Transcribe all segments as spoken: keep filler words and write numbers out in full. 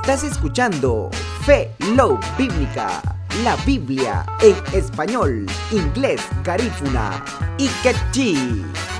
Estás escuchando Fe Love Bíblica, la Biblia en español, inglés, garífuna y quechí.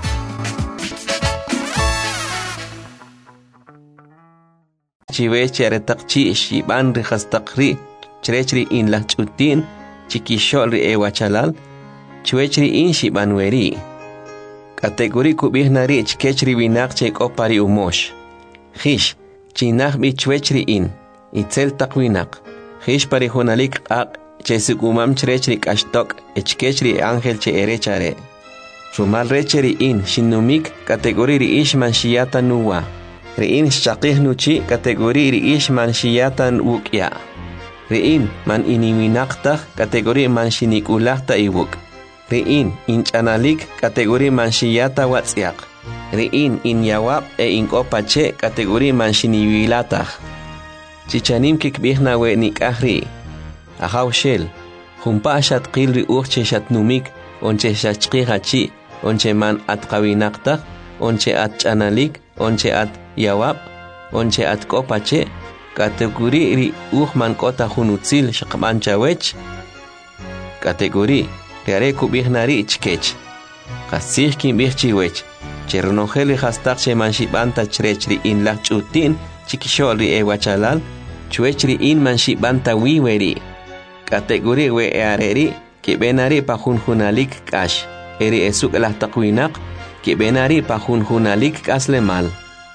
Chiwe charetaqchi shiban rihastaqri chrechri in la chutin chikishol ri ewachalal chwechri in shiban weri kategori kubihnari chkechri winak chek opari umosh khish chinach bi chwechri in itzel taqwinak khish pari hunalik aq chesukumam chrechri kashtok echkechri angel che erechare sumal recheri in shinumik kategori ri ishman shiyata nuwa Riin shaqih nuchi kategori riish man shiyatan wukya. Riin man iniminaqtaq kategori man shinikulaqta iwuk. Riin inchanalik kategori man shiyata watsiaq. Riin inyawab e inkopache kategori man shiniwilataq. Chichanim kikbihna we nikahri. Ahaw shel. Humpa shat qil ri uche shat numik onche shachqihachi onche man atqawinaqtaq onche atchanalik onche at yawab onche at kopache kategori ri uhman kota hunutzil shaqman chawech kategori riare kubihnari chkech qasih kin bihchiwech chernojeli hastaqche manshibanta chrechri in la chutin chikisholi ewachalal chwechri in manshibanta wiweri kategori we areri kibenari pahunhunalik kash eri esuk la taqwinaq kibenari pahunhunalik kaslemal.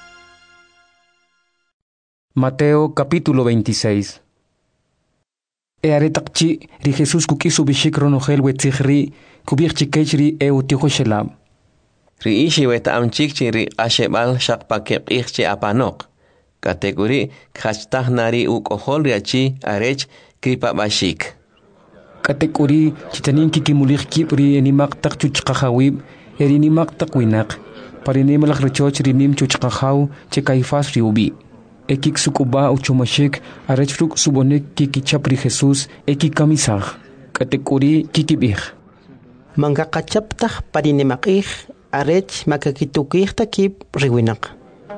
Mateo capítulo veintiséis. E aretakchi ri Jesús kukisu bishik ronogel wetzihri kubirchi kechri e utijo shelab. Ri ishi weta amchikchi ri ashebal shakpakep ichchi apanok. Kategori khashtah nari ukohol riachi arech kripa bashik. Kategori chitanin kikimulich kipri enimak tak chuchkahawib erinimak tak winak. Parinimalak rechoch rinim chuchkahaw chekaifas riubi. Ekik sukuba uchomashik arechfruk subonek kikichapri Jesús ekik kamisaj kategori kikibih manga kachaptaj parinemakij arech makakitukij takip riwinak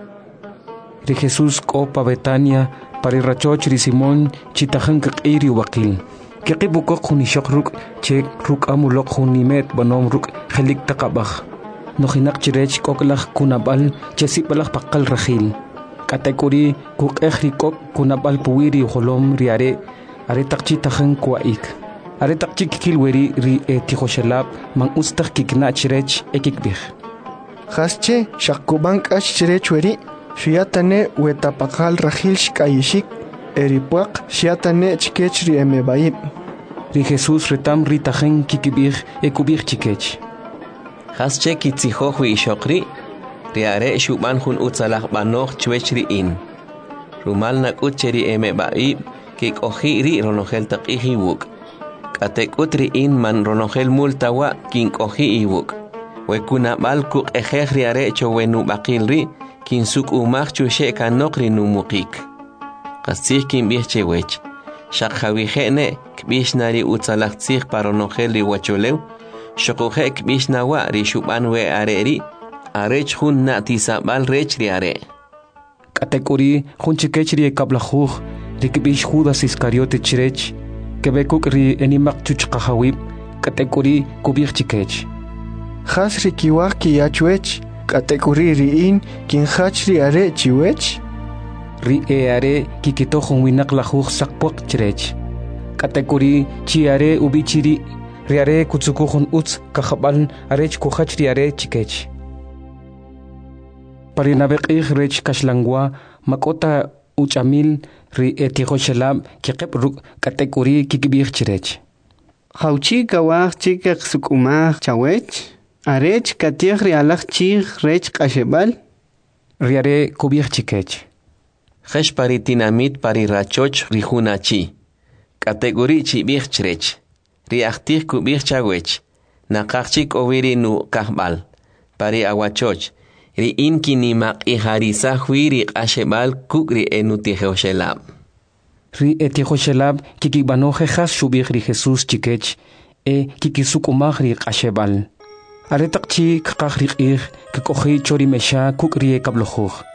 ri Jesús kopa Betania pari rachoch ri Simón chitajan kakiri wakil kikibukok hunishakruk che ruk amulok hunimet banom ruk khelik takabaj nohinak chirech koklaj kunabal chesibalaj pakal rajil kategori kuk ehrikok kunabal puwiri holom riare are takchi tahan kwaik are takchi kilweri ri etihoshelab man ustak kiknachrech ekikbih hasche shakubank ashrech weri shiatane wetapakal rahil shkayishik eripaq shiatane chkechri emebayib ri Jesús retam ri tahan kikibih ekubih chikech hasche kitzihohwi ishokri riare shuban hun utsalah banok chwechri in rumal nak ucheri eme baib kik ohiri ronogel taqihi wuk katek utri in man ronogel multawa kin ohi iwuk wekuna balku ejeh riare chowenu baqilri kin suk umach chushe kanokri numukik qasih kin bihchewech shaqhawihene kbishnari utsalah tsih paronogel ri wacholew shoqohe kbishnawa ri shuban we areri arech hun na tisabal rech riare kategori hun chikechri kablajuj rikbish Judas Iscariote chrech kebekuk ri enimak chuchqahawib kategori kubir chikech has rikiwaq ki yachwech kategori ri in kin hachri are chiwech ri e are kikitojon winak lajuj sakpok chrech kategori chiare ubichiri riare kutsukujon uts kahabal arech kuhachri are chikech Parinabek rech kashlangwa makota uchamil ri etihoshelab kikebruk kategori kikibih chirech. Hauchi kawach chikek sukumah chawech arech katih rialach chih rech kashebal riare kubih chikech. Hesh pari tinamit pari rachoch rihunachi kategori chibih chirech riachtih kubih chawech nakachik oviri nu kahbal pari awachoch ri inki ni maq iharisa huiri ashebal kukri enutihoshelab ri etihoshelab kikibanoje has shubih ri Jesús chikech e kikisukumaj ri ashebal aretakchi kakaj ri kikoji chori mesha kukri kablojuj